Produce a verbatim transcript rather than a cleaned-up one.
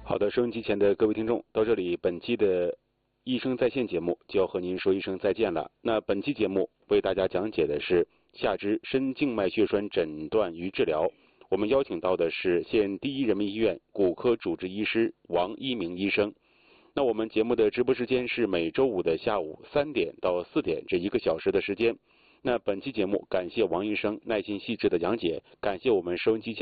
好的，收音机前的各位听众，到这里本期的医生在线节目就要和您说一声再见了。那本期节目为大家讲解的是下肢深静脉血栓诊断与治疗，我们邀请到的是县第一人民医院骨科主治医师王一鸣医生。那我们节目的直播时间是每周五的下午三点到四点，这一个小时的时间。那本期节目感谢王医生耐心细致的讲解，感谢我们收音机前